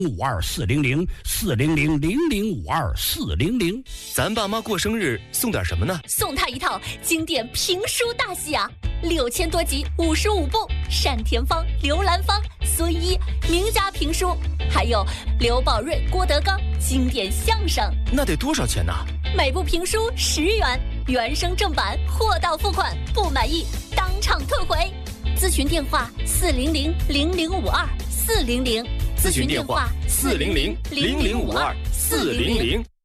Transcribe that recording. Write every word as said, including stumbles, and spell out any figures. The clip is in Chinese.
五二四零零四零零零零五二四零零。 咱爸妈过生日送点什么呢？ 送他一套经典评书大戏啊，六千多集，五十五部，单田芳、刘兰芳、孙一名家评书，还有刘宝瑞、郭德纲经典相声。 那得多少钱呢？ 每部评书十元，原声正版，货到付款，不满意当场退回。咨询电话四零零零零五二四零零， 咨询电话四零零零零五二四零零。